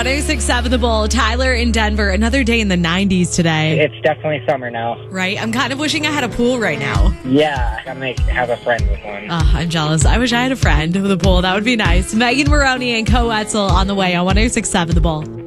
106.7 The Bull. Tyler in Denver. Another day in the 90s today. It's definitely summer now. Right? I'm kind of wishing I had a pool right now. Yeah, I may have a friend with one. I'm jealous. I wish I had a friend with a pool. That would be nice. Megan Maroney and Co Wetzel on the way on 106.7 The Bull.